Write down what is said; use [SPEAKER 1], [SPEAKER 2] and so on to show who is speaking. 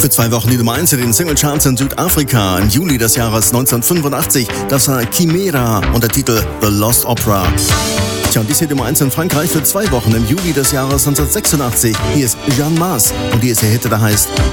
[SPEAKER 1] Für 2 Wochen die Nummer 1 in den Singlecharts in Südafrika im Juli des Jahres 1985. Das war Chimera und der Titel The Lost Opera. Tja, und dies hier Nummer 1 in Frankreich für 2 Wochen im Juli des Jahres 1986. Hier ist Jeanne Mars und die ist ihr Hit, der heißt